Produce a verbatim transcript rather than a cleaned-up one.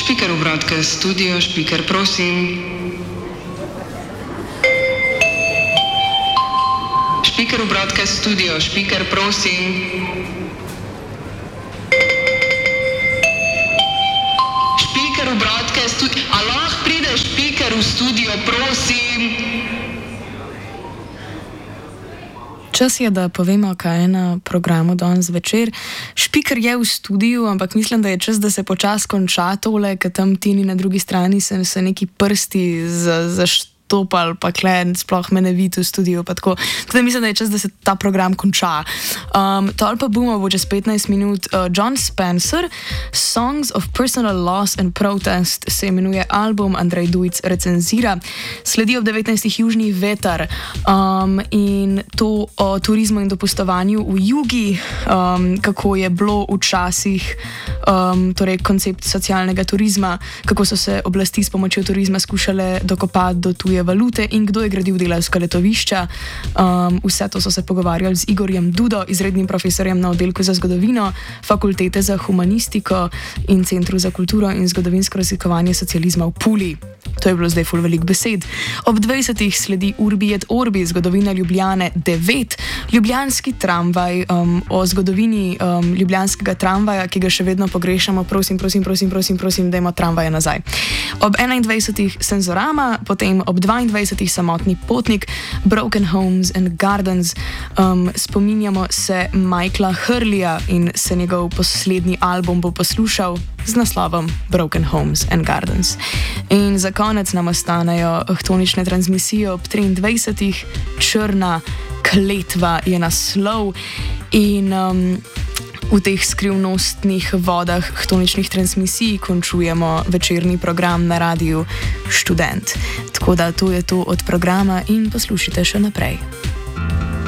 Špiker v broadcast studio, špiker prosim. Špiker v broadcast studio, špiker prosim. Špiker v broadcast studio, a lahko pride špiker v studio, prosim. Čas je, da povemo, kaj je na programu danes zvečer. Špiker je v studiu, ampak mislim, da je čas, da se počasi konča tole, ker tam Tini na drugi strani se, se neki prsti zaštopali, pa kle, sploh me ne vidi v studiu, pa tako. Tako da mislim, da je čas, da se ta program konča. Um, tol pa bomo bo čez petnajst minut. Uh, John Spencer, Songs of Personal Loss and Protest se imenuje album, Andrej Dujic recenzira. Sledi ob devetnajstih Južni veter um, in to o turizmu in dopustovanju v jugi, um, kako je bilo včasih, um, torej koncept socialnega turizma, kako so se oblasti s pomočjo turizma skušale dokopati do tuje valute in kdo je gradil delavska letovišča. Um, vse to so se pogovarjali z Igorjem Dudo, izrednim profesorjem na oddelku za zgodovino Fakultete za humanistiko in Centru za kulturo in zgodovinsko raziskovanje socializma v Puli. To je bilo zdaj ful velik besed. Ob dvajsetih sledi Urbi et Orbi, zgodovina Ljubljane devet, ljubljanski tramvaj, um, o zgodovini um, ljubljanskega tramvaja, ki ga še vedno pogrešamo. Prosim, prosim, prosim, prosim, prosim, dajmo tramvaje nazaj. Ob enaindvajsetih Senzorama, potem ob dvaindvajsetih Samotni potnik, Broken Homes and Gardens. Um, spominjamo se Michaela Hurleya in se njegov poslednji album bo poslušal z naslovom Broken Homes and Gardens. In za konec nam ostanejo htonične transmisije ob triindvajsetih, Črna kletva je naslov in um, v teh skrivnostnih vodah htoničnih transmisij končujemo večerni program na Radiu Študent. Tako da to je to od programa in poslušajte še naprej.